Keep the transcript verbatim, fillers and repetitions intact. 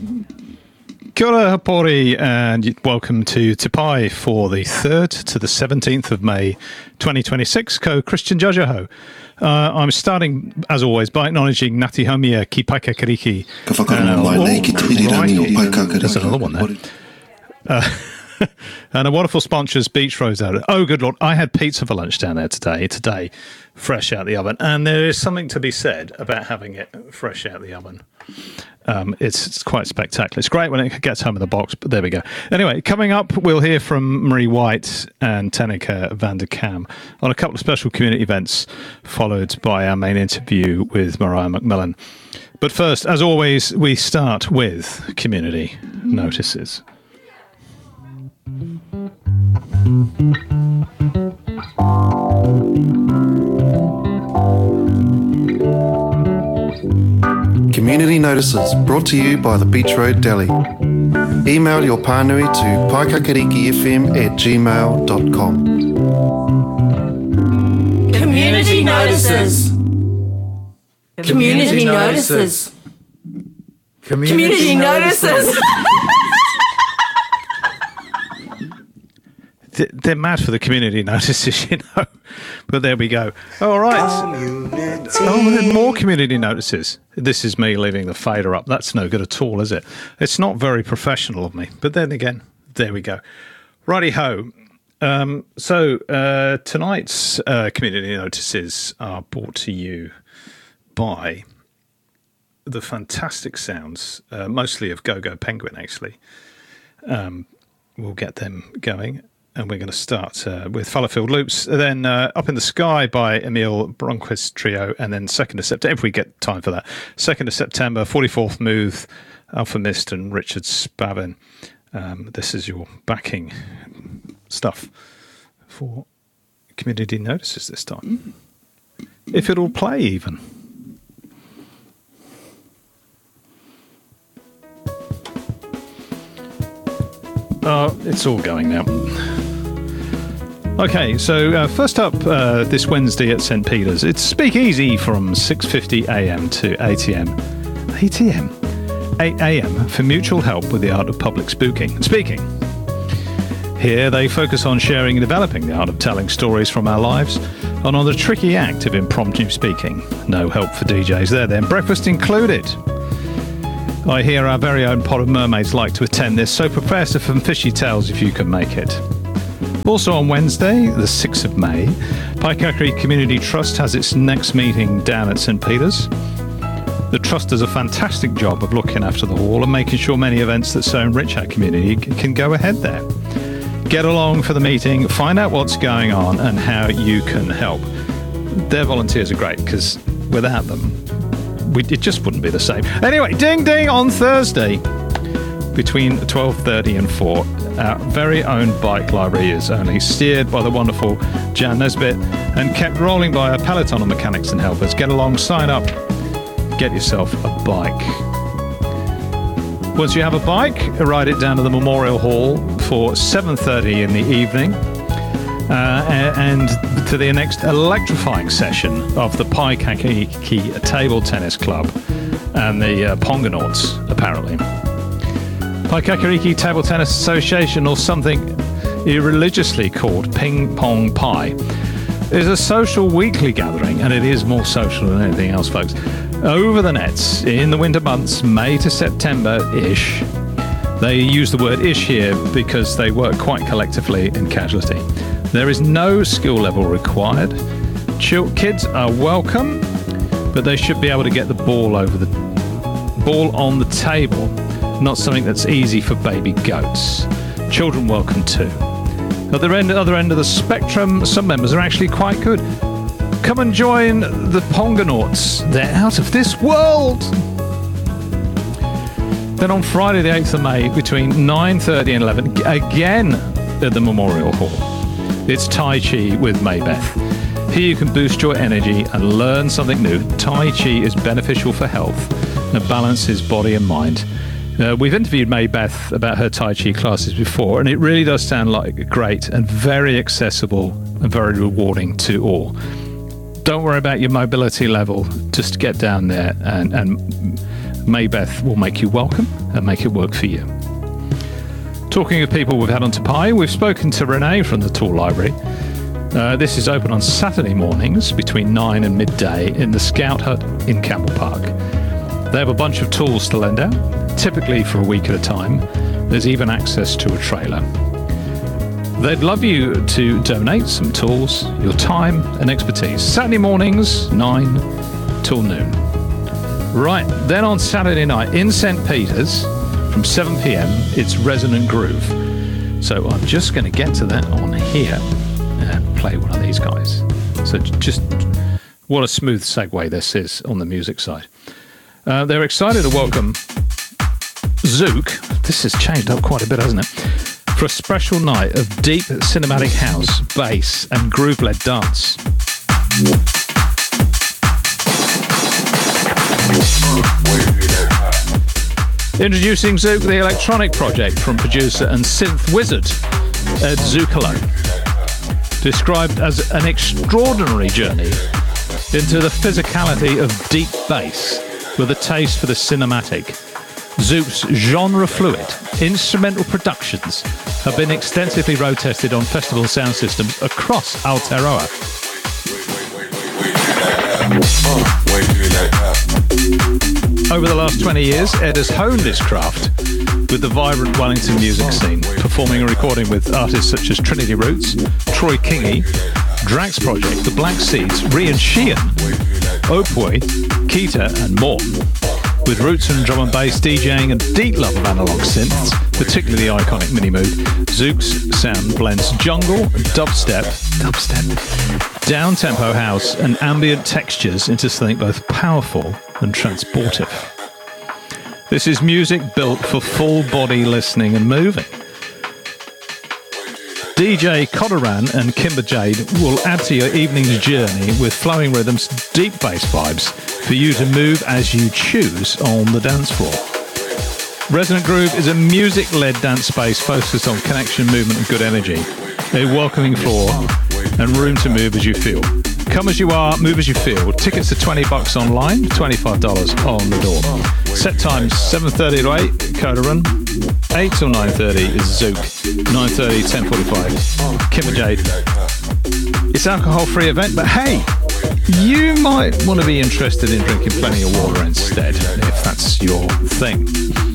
Kia ora, hapori, and welcome to Te Pai for the third to the seventeenth of May twenty twenty-six. Ko Christian Jajaho. Uh, I'm starting, as always, by acknowledging Ngāti Haumia ki Paikakariki. Uh, There's another one there. Uh, and a wonderful sponsors, Beach Rose out. Oh, good Lord. I had pizza for lunch down there today, today, fresh out the oven. And there is something to be said about having it fresh out the oven. Um, it's, it's quite spectacular. It's great when it gets home in the box, but there we go. Anyway, coming up, we'll hear from Marie White and Tenika van der Kam on a couple of special community events, followed by our main interview with Mariah McMillan. But first, as always, we start with community notices. Community notices brought to you by the Beach Road Deli. Email your pānui to paikakarikifm at gmail dot com. Community notices. Community notices. Community notices. They're mad for the community notices, you know. But there we go. All right. Community. Oh, more community notices. This is me leaving the fader up. That's no good at all, is it? It's not very professional of me. But then again, there we go. Righty-ho. Um, so uh, tonight's uh, community notices are brought to you by the fantastic sounds, uh, mostly of Go-Go Penguin, actually. Um, we'll get them going. And we're going to start uh, with Fallowfield Loops, then uh, Up in the Sky by Emil Bronquist Trio, and then second of September, if we get time for that, second of September, forty-fourth Move, Alpha Mist and Richard Spavin. Um, this is your backing stuff for community notices this time. If it'll play even. Oh, it's all going now. Okay, so uh, first up uh, this Wednesday at Saint Peter's, it's Speakeasy from six fifty a m to eight a m eight a m eight a m for mutual help with the art of public spooking. Speaking. Here they focus on sharing and developing the art of telling stories from our lives and on the tricky act of impromptu speaking. No help for D Js there then, breakfast included. I hear our very own Pot of Mermaids like to attend this, so prepare some fishy tales if you can make it. Also on Wednesday, the sixth of May, Paikakari Community Trust has its next meeting down at Saint Peter's. The Trust does a fantastic job of looking after the hall and making sure many events that so enrich our community can go ahead there. Get along for the meeting, find out what's going on and how you can help. Their volunteers are great because without them, We, it just wouldn't be the same. Anyway, ding ding on Thursday between twelve thirty and four. Our very own bike library is only steered by the wonderful Jan Nesbitt and kept rolling by a peloton of mechanics and helpers. Get along, sign up, get yourself a bike. Once you have a bike, ride it down to the Memorial Hall for seven thirty in the evening. Uh, and to the next electrifying session of the Paikakari Table Tennis Club and the uh, Pongonauts, apparently. Paikakari Table Tennis Association, or something irreligiously called Ping Pong Pie, is a social weekly gathering, and it is more social than anything else, folks, over the nets in the winter months, May to September-ish. They use the word ish here because they work quite collectively in casualty. There is no skill level required. Ch- kids are welcome, but they should be able to get the ball over the ball on the table, not something that's easy for baby goats. Children welcome too. At the end, other end of the spectrum, some members are actually quite good. Come and join the Pongonauts. They're out of this world. Then on Friday the eighth of May, between nine thirty and eleven, again at the Memorial Hall, it's Tai Chi with Maybeth. Here you can boost your energy and learn something new. Tai Chi is beneficial for health and balances body and mind. Uh, we've interviewed Maybeth about her Tai Chi classes before, and it really does sound like great and very accessible and very rewarding to all. Don't worry about your mobility level. Just get down there and, and Maybeth will make you welcome and make it work for you. Talking of people we've had on to Pi, we've spoken to Renee from the Tool Library. Uh, this is open on Saturday mornings between nine and midday in the Scout Hut in Campbell Park. They have a bunch of tools to lend out, typically for a week at a time. There's even access to a trailer. They'd love you to donate some tools, your time and expertise. Saturday mornings, nine till noon. Right, then on Saturday night in Saint Peter's, from seven p.m, it's Resonant Groove. So I'm just going to get to that on here and play one of these guys. So just what a smooth segue this is on the music side. Uh, they're excited to welcome Zook. This has changed up quite a bit, hasn't it? For a special night of deep cinematic house, bass and groove-led dance. Introducing Zook, the electronic project from producer and synth wizard Ed Zookalo. Described as an extraordinary journey into the physicality of deep bass with a taste for the cinematic. Zook's genre-fluid instrumental productions have been extensively road tested on festival sound systems across Aotearoa. Over the last twenty years, Ed has honed his craft with the vibrant Wellington music scene, performing and recording with artists such as Trinity Roots, Troy Kingi, Drax Project, The Black Seeds, Rian Sheehan, Opoi, Kita and more. With roots in drum and bass, DJing and deep love of analog synths, particularly the iconic Mini-Moog, Zook's sound blends jungle, dubstep, dubstep, down-tempo house and ambient textures into something both powerful and transportive. This is music built for full-body listening and moving. D J Kodaran and Kimber Jade will add to your evening's journey with flowing rhythms, deep bass vibes for you to move as you choose on the dance floor. Resonant Groove is a music-led dance space focused on connection, movement and good energy. A welcoming floor and room to move as you feel. Come as you are, move as you feel. Tickets are twenty bucks online, twenty-five dollars on the door. Set times seven thirty to eight, Kodaran. eight till nine thirty is Zook. nine thirty, ten forty-five, Kimber Jade. It's an alcohol-free event, but hey, you might want to be interested in drinking plenty of water instead, if that's your thing.